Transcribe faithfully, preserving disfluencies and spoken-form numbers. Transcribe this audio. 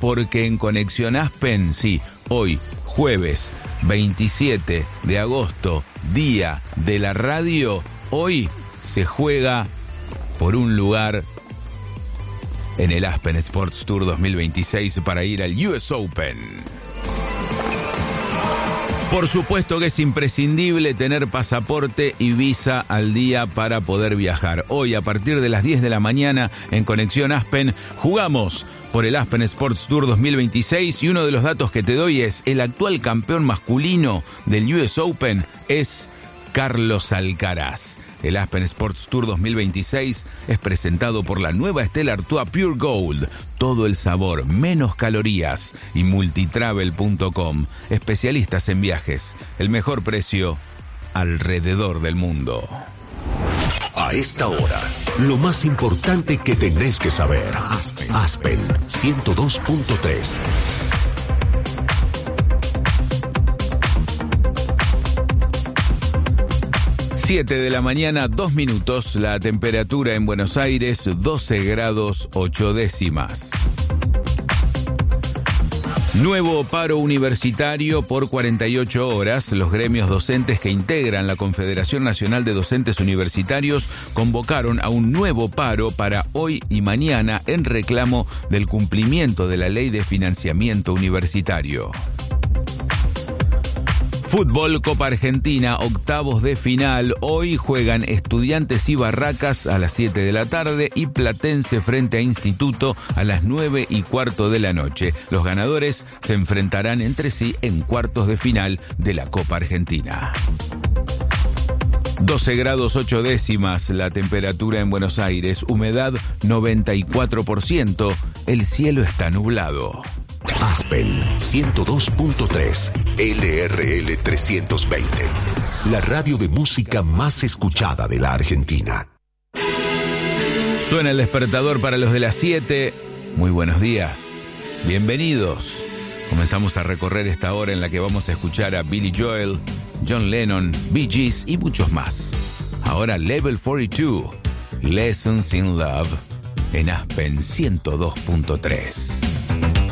porque en Conexión Aspen, sí, hoy, jueves veintisiete de agosto, día de la radio, hoy se juega por un lugar en el Aspen Sports Tour dos mil veintiséis para ir al U S Open. Por supuesto que es imprescindible tener pasaporte y visa al día para poder viajar. Hoy, a partir de las diez de la mañana, en Conexión Aspen, jugamos por el Aspen Sports Tour dos mil veintiséis y uno de los datos que te doy es el actual campeón masculino del U S Open es Carlos Alcaraz. El Aspen Sports Tour dos mil veintiséis es presentado por la nueva Stella Artois Pure Gold. Todo el sabor, menos calorías y multitravel punto com. Especialistas en viajes. El mejor precio alrededor del mundo. A esta hora, lo más importante que tenés que saber. Aspen, Aspen ciento dos punto tres. siete de la mañana, dos minutos, la temperatura en Buenos Aires, doce grados ocho décimas. Nuevo paro universitario por cuarenta y ocho horas. Los gremios docentes que integran la Confederación Nacional de Docentes Universitarios convocaron a un nuevo paro para hoy y mañana en reclamo del cumplimiento de la Ley de Financiamiento Universitario. Fútbol, Copa Argentina, octavos de final. Hoy juegan Estudiantes y Barracas a las siete de la tarde y Platense frente a Instituto a las nueve y cuarto de la noche. Los ganadores se enfrentarán entre sí en cuartos de final de la Copa Argentina. doce grados ocho décimas la temperatura en Buenos Aires, humedad noventa y cuatro por ciento, el cielo está nublado. Aspen ciento dos punto tres, L R L trescientos veinte, la radio de música más escuchada de la Argentina. Suena el despertador para los de las siete. Muy buenos días, bienvenidos. Comenzamos a recorrer esta hora en la que vamos a escuchar a Billy Joel, John Lennon, Bee Gees y muchos más. Ahora Level cuarenta y dos, Lessons in Love, en Aspen ciento dos punto tres.